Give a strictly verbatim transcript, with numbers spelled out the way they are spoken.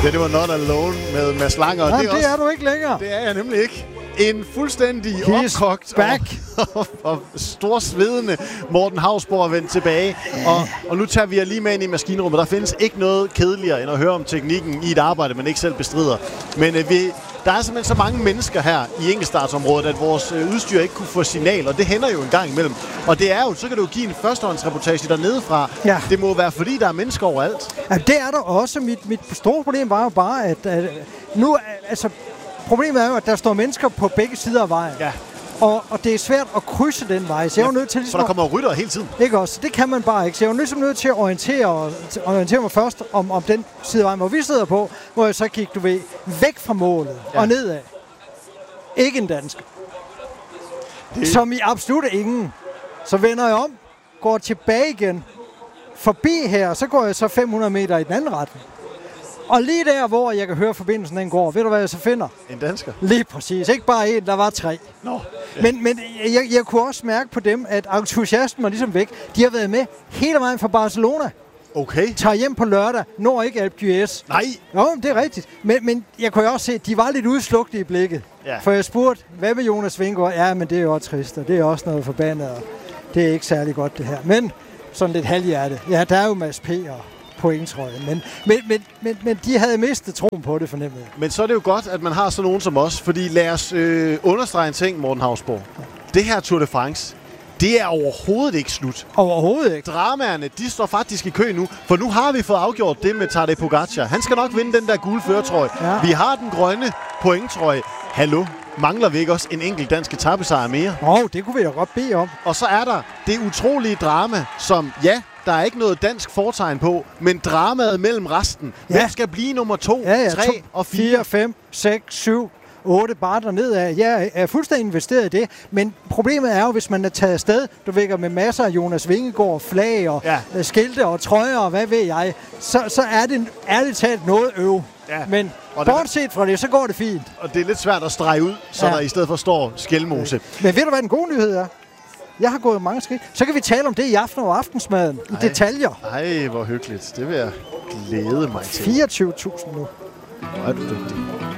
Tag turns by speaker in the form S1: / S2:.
S1: Det, det var Not Alone med Mads Langer.
S2: Nej,
S1: det, er,
S2: det
S1: også,
S2: er du ikke længere.
S1: Det er jeg nemlig ikke. En fuldstændig
S2: He's
S1: opkogt
S2: back.
S1: og, og, og storsvedende Morten Hausborg er vendt tilbage. Og, og nu tager vi jer lige med ind i maskinrummet. Der findes ikke noget kedeligere end at høre om teknikken i et arbejde, man ikke selv bestrider. Men øh, vi, der er simpelthen så mange mennesker her i enkeltstartsområdet, at vores øh, udstyr ikke kunne få signal, og det hænder jo en gang imellem. Og det er jo, så kan du jo give en førstehåndsreportage dernede fra.
S2: Ja.
S1: Det må være, fordi der er mennesker overalt.
S2: Ja, det er der også. Mit, mit store problem var jo bare, at, at nu, altså, problemet er jo, at der står mennesker på begge sider af vejen.
S1: Ja.
S2: Og, og det er svært at krydse den vej, så jeg er jo nødt til ligesom...
S1: For der kommer rytter hele tiden.
S2: Ikke også? Det kan man bare ikke. Så jeg er jo ligesom nødt til at orientere, orientere mig først om, om den side af vejen, hvor vi sidder på, hvor jeg så kigger, du ved, væk fra målet ja. og nedad. Ikke en dansk. Det. Som i absolut ingen. Så vender jeg om, går tilbage igen, forbi her, så går jeg så fem hundrede meter i den anden retning. Og lige der, hvor jeg kan høre forbindelsen den går, ved du hvad jeg så finder?
S1: En dansker.
S2: Lige præcis. Ikke bare en, der var tre.
S1: Nå. Ja.
S2: Men, men jeg, jeg kunne også mærke på dem, at entusiasten var ligesom væk. De har været med hele vejen fra Barcelona.
S1: Okay.
S2: Tager hjem på lørdag, når ikke Alpe d'Huez.
S1: Nej.
S2: Jo, det er rigtigt. Men, men jeg kunne jo også se, at de var lidt udslugte i blikket.
S1: Ja.
S2: For jeg spurgte, hvad med Jonas Vingegaard? Ja, men det er jo også trist, og det er også noget forbandet. Og det er ikke særlig godt, det her. Men sådan lidt halvhjerte. Ja, der er jo Mads P. og pointtrøjen. Men, men, men, men, men de havde mistet troen på det, fornemmede jeg.
S1: Men så er det jo godt, at man har sådan nogen som os. Fordi lad os øh, understrege en ting, Morten Hausborg. Ja. Det her Tour de France, det er overhovedet ikke slut.
S2: Overhovedet ikke.
S1: Dramaerne, de står faktisk i kø nu. For nu har vi fået afgjort det med Tadej Pogacar. Han skal nok vinde den der gule førertrøje. Ja. Vi har den grønne pointtrøje. Hallo? Mangler vi ikke også en enkelt dansk etapesejr mere?
S2: Åh, oh, det kunne vi da godt bede om.
S1: Og så er der det utrolige drama, som ja, der er ikke noget dansk fortegn på, men dramaet mellem resten. Ja. Hvem skal blive nummer to,
S2: ja, ja,
S1: tre
S2: to,
S1: og fire?
S2: fire, fem, seks, syv, otte bare dernede af. Jeg er fuldstændig investeret i det, men problemet er jo, hvis man er taget afsted, du vækker med masser af Jonas Vingegaard, flag og ja. skilte og trøjer og hvad ved jeg, så, så er det ærligt talt noget øv. Ja. Men bortset fra det, så går det fint.
S1: Og det er lidt svært at strege ud, så ja. der i stedet for står Skelmose.
S2: Men ved du, hvad den gode nyhed er? Jeg har gået mange skridt. Så kan vi tale om det i aften over aftensmaden. I Ej. detaljer.
S1: Ej, hvor hyggeligt. Det vil jeg glæde mig til.
S2: fireogtyve tusind nu.
S1: Hvor er du dygtig.